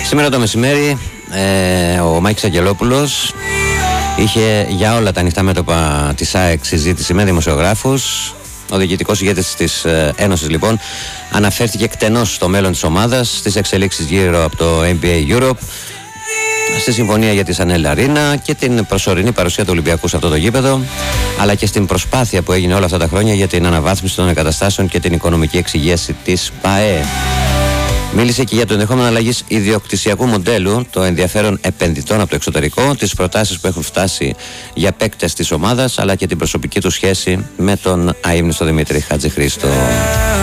Σήμερα το μεσημέρι ο Μάκης Αγγελόπουλος είχε για όλα τα ανοιχτά μέτωπα της ΑΕΚ συζήτηση με δημοσιογράφους. Ο διοικητικός ηγέτης της Ένωσης λοιπόν αναφέρθηκε εκτενώς στο μέλλον της ομάδας, στις εξελίξεις γύρω από το NBA Europe, στη συμφωνία για τη Σανέλ Αρίνα και την προσωρινή παρουσία του Ολυμπιακού σε αυτό το γήπεδο, αλλά και στην προσπάθεια που έγινε όλα αυτά τα χρόνια για την αναβάθμιση των εγκαταστάσεων και την οικονομική εξυγίαση της ΠΑΕ. Μίλησε και για το ενδεχόμενο αλλαγής ιδιοκτησιακού μοντέλου, το ενδιαφέρον επενδυτών από το εξωτερικό, τις προτάσεις που έχουν φτάσει για παίκτες της ομάδας, αλλά και την προσωπική του σχέση με τον αείμνηστο Δημήτρη Χατζηχρήστο.